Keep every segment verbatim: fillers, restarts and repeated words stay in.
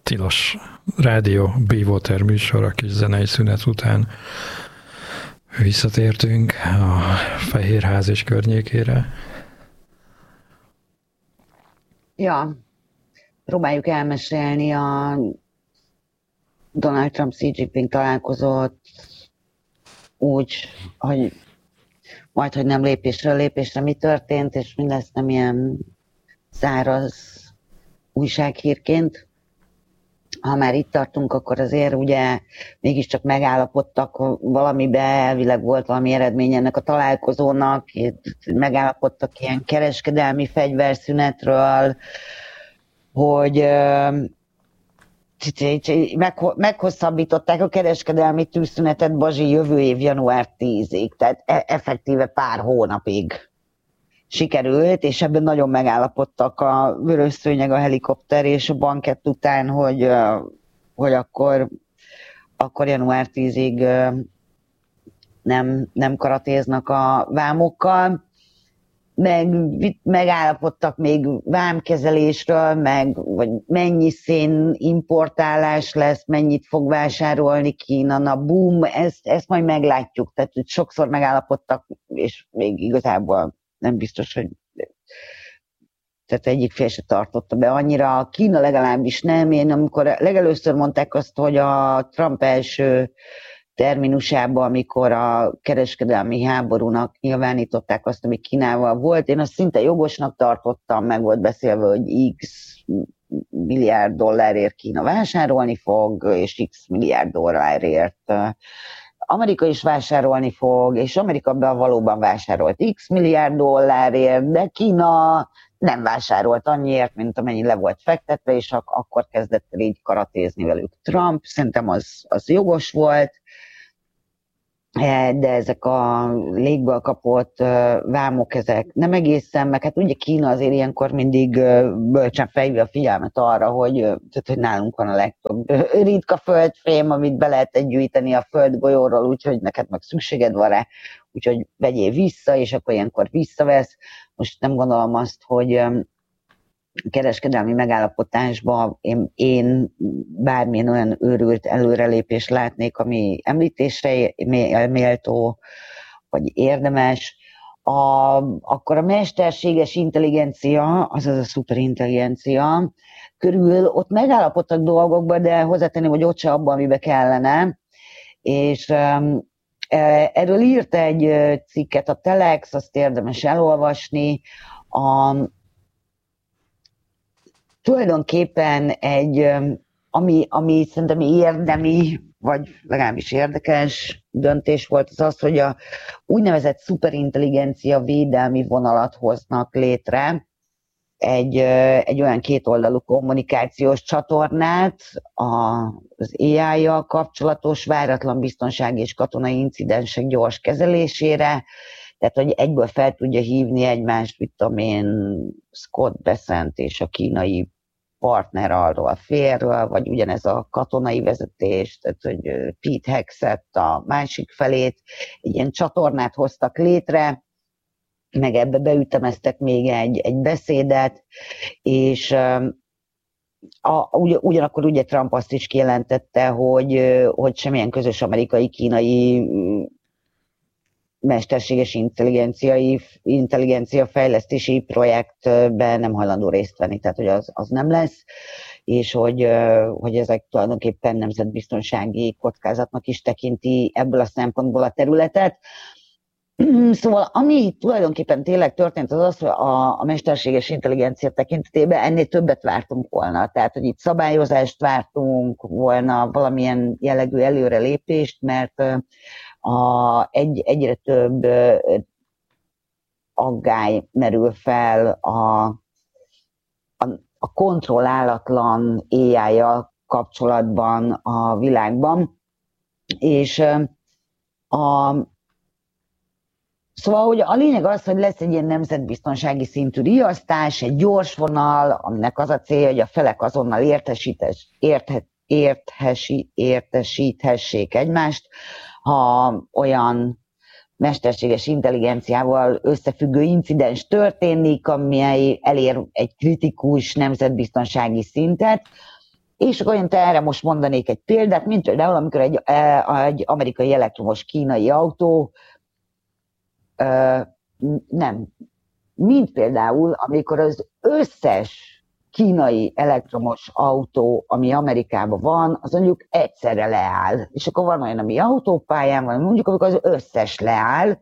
tilos rádió Be-Water műsor, a kis zenei szünet után visszatértünk a Fehérház és környékére. Ja, próbáljuk elmesélni a Donald Trump Xi Jinping találkozót úgy, hogy majd, hogy nem lépésről lépésre mi történt, és mindezt nem ilyen száraz újsághírként. Ha már itt tartunk, akkor azért ugye mégiscsak megállapodtak valamibe, elvileg volt valami eredmény ennek a találkozónak, megállapodtak ilyen kereskedelmi fegyverszünetről, hogy meghosszabbították a kereskedelmi tűzszünetet Bazsi jövő év január tízig, tehát effektíve pár hónapig sikerült, és ebben nagyon megállapodtak a Vörös Szőnyeg, a helikopter és a bankett után, hogy, hogy akkor, akkor január tízig nem, nem karatéznak a vámokkal. Meg, megállapodtak még vámkezelésről, meg vagy mennyi szén importálás lesz, mennyit fog vásárolni Kína, na boom, ezt, ezt majd meglátjuk. Tehát sokszor megállapodtak, és még igazából nem biztos, hogy tehát egyik fél se tartotta be annyira. Kína legalábbis nem. Én amikor legelőször mondták azt, hogy a Trump első terminusában, amikor a kereskedelmi háborúnak nyilvánították azt, ami Kínával volt, én azt szinte jogosnak tartottam, meg volt beszélve, hogy x milliárd dollárért Kína vásárolni fog, és x milliárd dollárért Amerika is vásárolni fog, és Amerika valóban vásárolt x milliárd dollárért, de Kína nem vásárolt annyiért, mint amennyi le volt fektetve, és ak- akkor kezdett el így karatézni velük Trump. Szerintem az, az jogos volt, de ezek a légből kapott vámok, ezek nem egészen, meg hát ugye Kína azért ilyenkor mindig bölcsen fejvi a figyelmet arra, hogy, tehát, hogy nálunk van a legtöbb ritka földfém, amit be lehet gyűjteni a földgolyóról, úgyhogy neked meg szükséged van rá, úgyhogy vegyél vissza, és akkor ilyenkor visszavesz. Most nem gondolom azt, hogy kereskedelmi megállapodásban én, én bármilyen olyan őrült előrelépést látnék, ami említésre méltó, vagy érdemes, a, akkor a mesterséges intelligencia, azaz a szuperintelligencia körül ott megállapodtak dolgokba, de hozzátenném, hogy ott se abban, amiben kellene, és um, erről írt egy cikket a Telex, azt érdemes elolvasni. A, tulajdonképpen egy, ami, ami szerintem érdemi, vagy legalábbis érdekes döntés volt, az az, hogy a úgynevezett szuperintelligencia védelmi vonalat hoznak létre, egy, egy olyan kétoldalú kommunikációs csatornát az á í-jal kapcsolatos váratlan biztonsági és katonai incidensek gyors kezelésére, tehát hogy egyből fel tudja hívni egymást, mit tudom én, Scott Bessent és a kínai partner arról a félről, vagy ugyanez a katonai vezetés, tehát hogy Pete Hegseth a másik felét, egy ilyen csatornát hoztak létre, meg ebbe beütemeztek még egy, egy beszédet, és a, ugyanakkor ugye Trump azt is kijelentette, hogy, hogy semmilyen közös amerikai-kínai mesterséges intelligenciai, intelligencia fejlesztési projektben nem hajlandó részt venni, tehát hogy az, az nem lesz, és hogy, hogy ezek tulajdonképpen nemzetbiztonsági kockázatnak is tekinti ebből a szempontból a területet. Szóval ami tulajdonképpen tényleg történt, az az, hogy a, a mesterséges intelligencia tekintetében ennél többet vártunk volna. Tehát, hogy itt szabályozást vártunk volna, valamilyen jellegű előrelépést, mert a, egy, egyre több aggály merül fel a, a, a kontrollálatlan á í-jal kapcsolatban a világban. És a Szóval hogy a lényeg az, hogy lesz egy ilyen nemzetbiztonsági szintű riasztás, egy gyors vonal, aminek az a célja, hogy a felek azonnal értesítes, érthet, érthesi, értesíthessék egymást, ha olyan mesterséges intelligenciával összefüggő incidens történik, amely elér egy kritikus nemzetbiztonsági szintet, És akkor én te erre most mondanék egy példát, mint például, amikor egy, egy amerikai elektromos kínai autó, nem, mint például, amikor az összes kínai elektromos autó, ami Amerikában van, az mondjuk egyszerre leáll. És akkor van olyan, ami autópályán van, mondjuk, amikor az összes leáll,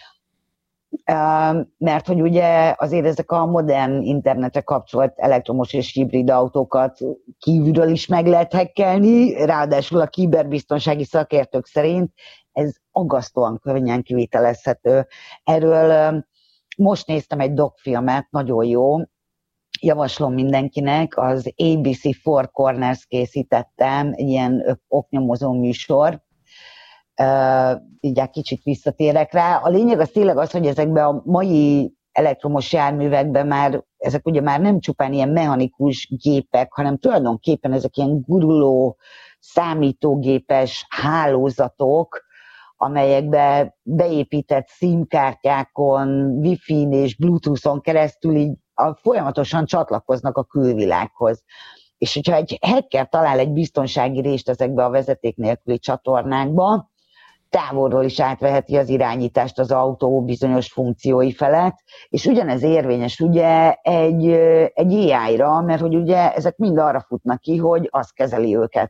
mert hogy ugye azért ezek a modern internetre kapcsolt elektromos és hibrid autókat kívülről is meg lehet hackelni, ráadásul a kiberbiztonsági szakértők szerint ez aggasztóan könnyen kivitelezhető. Erről most néztem egy dokfilmet, nagyon jó, javaslom mindenkinek, az á bé cé Four Corners készítettem, egy ilyen oknyomozó műsor, Uh, így egy kicsit visszatérek rá. A lényeg az tényleg az, hogy ezekben a mai elektromos járművekben már, ezek ugye már nem csupán ilyen mechanikus gépek, hanem tulajdonképpen ezek ilyen guruló, számítógépes hálózatok, amelyekbe beépített SIM-kártyákon, Wi-Fi-n és Bluetooth-on keresztül így folyamatosan csatlakoznak a külvilághoz. És hogyha egy hacker talál egy biztonsági rést ezekbe a vezeték nélküli csatornákba, távolról is átveheti az irányítást az autó bizonyos funkciói felett, és ugyanez érvényes ugye egy, egy á í-ra, mert hogy ugye ezek mind arra futnak ki, hogy az kezeli őket.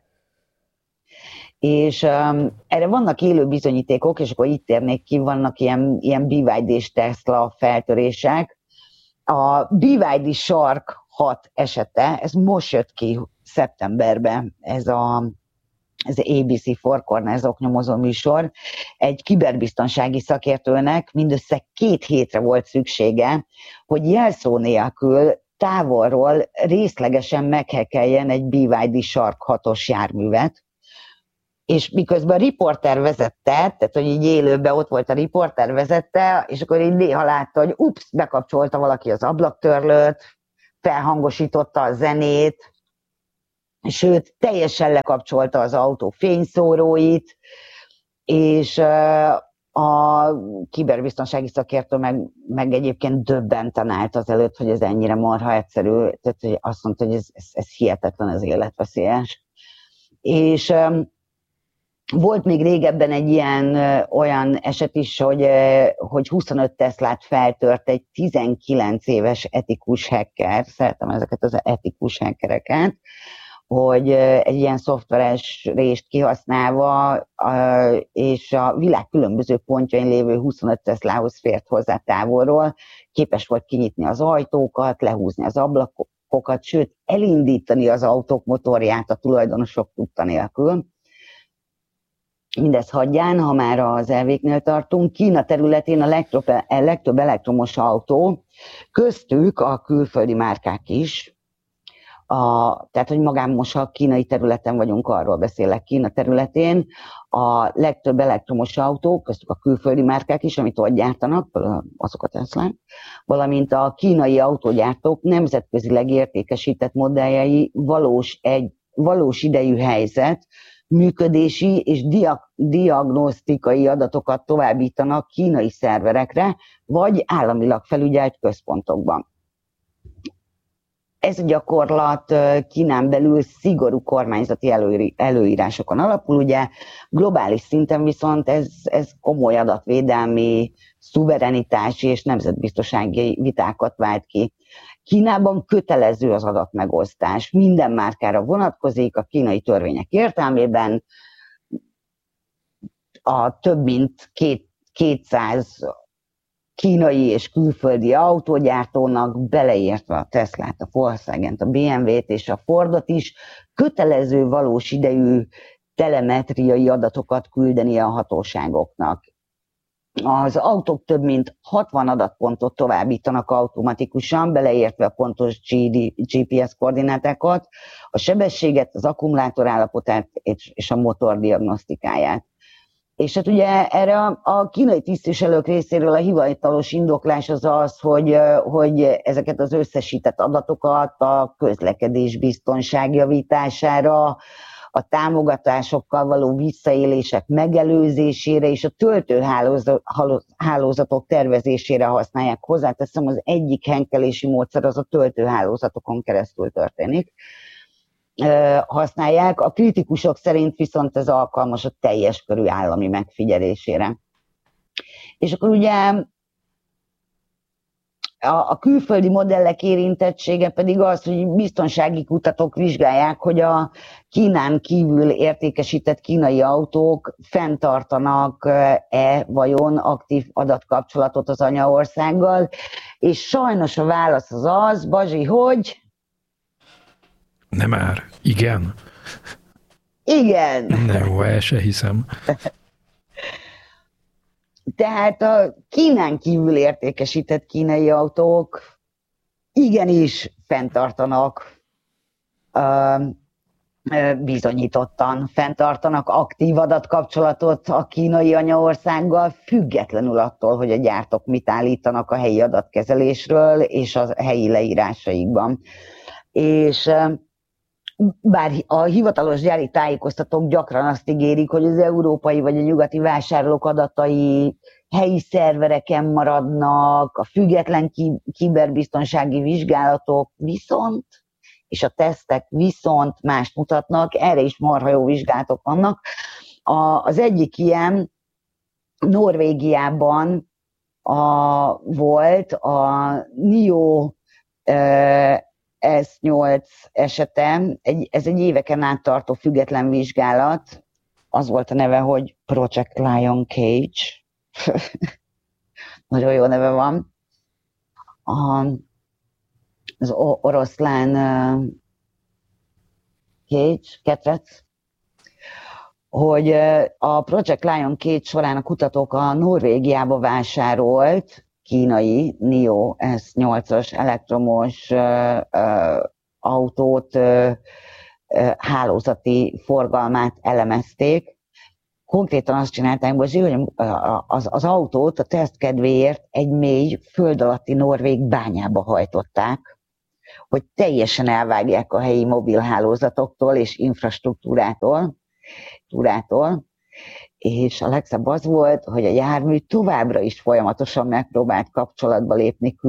És um, erre vannak élő bizonyítékok, és akkor itt térnék ki, vannak ilyen, ilyen bé vé dés Tesla feltörések. A bé vé dé Shark hat esete, ez most jött ki szeptemberben, ez a ez á bé cé Four Corners oknyomozó műsor, egy kiberbiztonsági szakértőnek mindössze két hétre volt szüksége, hogy jelszó nélkül távolról részlegesen meghackeljen egy bé vé dé Shark hatos járművet, és miközben a riporter vezette, tehát hogy így élőben ott volt a riporter vezette, és akkor így néha látta, hogy ups, bekapcsolta valaki az ablaktörlőt, felhangosította a zenét, sőt, teljesen lekapcsolta az autó fényszóróit, és a kiberbiztonsági szakértő meg, meg egyébként döbbenten állt azelőtt, hogy ez ennyire marha egyszerű, tehát hogy azt mondta, hogy ez, ez, ez hihetetlen, ez életveszélyes. És um, volt még régebben egy ilyen olyan eset is, hogy, hogy huszonöt Teslát feltört egy tizenkilenc éves etikus hacker, szeretem ezeket az etikus hackereket, hogy egy ilyen szoftveres rést kihasználva, és a világ különböző pontjain lévő huszonöt Teslához fért hozzá távolról, képes volt kinyitni az ajtókat, lehúzni az ablakokat, sőt, elindítani az autók motorját a tulajdonosok tudta nélkül. Mindezt hagyján, ha már az elvéknél tartunk, Kína területén a legtöbb, a legtöbb elektromos autó, köztük a külföldi márkák is, a, tehát, hogy magán most a kínai területen vagyunk, arról beszélek, Kína területén a legtöbb elektromos autó, köztük a külföldi márkák is, amit ott gyártanak, azokat Teslák, valamint a kínai autógyártók nemzetközileg értékesített modelljei valós, egy, valós idejű helyzet, működési és diag- diagnosztikai adatokat továbbítanak kínai szerverekre, vagy államilag felügyelt központokban. Ez a gyakorlat Kínán belül szigorú kormányzati előírásokon alapul, ugye globális szinten viszont ez, ez komoly adatvédelmi, szuverenitási és nemzetbiztonsági vitákat vált ki. Kínában kötelező az adatmegosztás, minden márkára vonatkozik, a kínai törvények értelmében a több mint két, kétszáz kínai és külföldi autógyártónak, beleértve a Teslát, a Volkswagent, a bé em vét és a Fordot is, kötelező valós idejű telemetriai adatokat küldeni a hatóságoknak. Az autók több mint hatvan adatpontot továbbítanak automatikusan, beleértve a pontos gé pé es koordinátákat, a sebességet, az akkumulátor állapotát és a motor diagnosztikáját. És hát ugye erre a, a kínai tisztviselők részéről a hivatalos indoklás az az, hogy, hogy ezeket az összesített adatokat a közlekedés biztonság javítására, a támogatásokkal való visszaélések megelőzésére és a töltőhálózatok tervezésére használják. Hozzáteszem, az egyik henkelési módszer az a töltőhálózatokon keresztül történik. használják. A kritikusok szerint viszont ez alkalmas a teljes körű állami megfigyelésére. És akkor ugye a, a külföldi modellek érintettsége pedig az, hogy biztonsági kutatók vizsgálják, hogy a Kínán kívül értékesített kínai autók fenntartanak-e vajon aktív adatkapcsolatot az anyaországgal, és sajnos a válasz az az, Bazsi, hogy... Nem már, igen. Igen. Nem, el se hiszem. Tehát a Kínán kívül értékesített kínai autók igenis fenntartanak, bizonyítottan fenntartanak aktív adatkapcsolatot a kínai anyaországgal, függetlenül attól, hogy a gyártók mit állítanak a helyi adatkezelésről és a helyi leírásaikban. És bár a hivatalos gyári tájékoztatók gyakran azt ígérik, hogy az európai vagy a nyugati vásárlók adatai helyi szervereken maradnak, a független kiberbiztonsági vizsgálatok viszont, és a tesztek viszont mást mutatnak, erre is marha jó vizsgálatok vannak. A, az egyik ilyen Norvégiában a, volt a NIO e, es nyolc esete, egy, ez egy éveken át tartó független vizsgálat, az volt a neve, hogy Project Lion Cage. Nagyon jó neve van. A, az oroszlán uh, Cage, ketrec, hogy uh, a Project Lion Cage során a kutatók a Norvégiába vásárolt kínai NIO es nyolcas elektromos uh, uh, autót uh, uh, hálózati forgalmát elemezték. Konkrétan azt csinálták, Bazsi, hogy az, az autót a teszt kedvéért egy mély föld alatti norvég bányába hajtották, hogy teljesen elvágják a helyi mobilhálózatoktól és infrastruktúrától, túrától, és a legszebb az volt, hogy a jármű továbbra is folyamatosan megpróbált kapcsolatba lépni